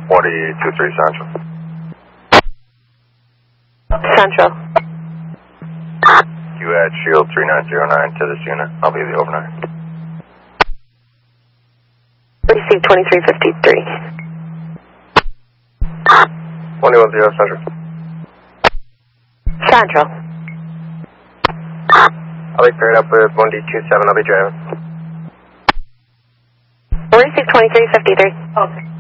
4023 Central. Central. You add Shield 3909 to this unit. I'll be the overnight. Receive 2353. 2110 Central. Central. I'll be paired up with 1D27. I'll be driving. Receive 2353. Okay.